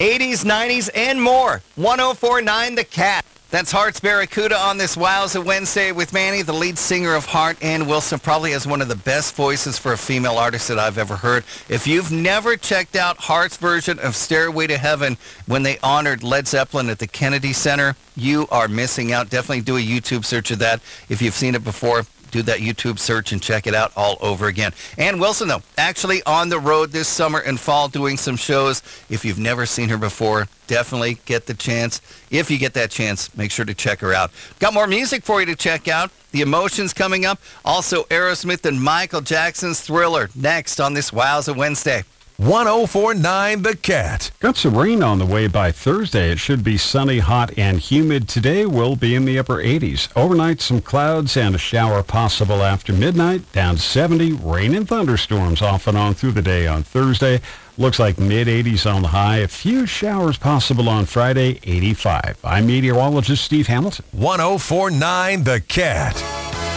80s, 90s, and more. 104.9 The Cat. That's Heart's Barracuda on this Wowza Wednesday with Manny, the lead singer of Heart. Ann Wilson probably has one of the best voices for a female artist that I've ever heard. If you've never checked out Heart's version of Stairway to Heaven when they honored Led Zeppelin at the Kennedy Center, you are missing out. Definitely do a YouTube search of that. If you've seen it before, do that YouTube search and check it out all over again. Ann Wilson, though, actually on the road this summer and fall doing some shows. If you've never seen her before, definitely get the chance. If you get that chance, make sure to check her out. Got more music for you to check out. The Emotions coming up. Also, Aerosmith and Michael Jackson's Thriller next on this Wowza Wednesday. 104.9 The Cat. Got some rain on the way by Thursday. It should be sunny, hot, and humid. Today will be in the upper 80s. Overnight, some clouds and a shower possible after midnight. Down 70. Rain and thunderstorms off and on through the day on Thursday. Looks like mid-80s on the high. A few showers possible on Friday, 85. I'm meteorologist Steve Hamilton. 104.9 The Cat.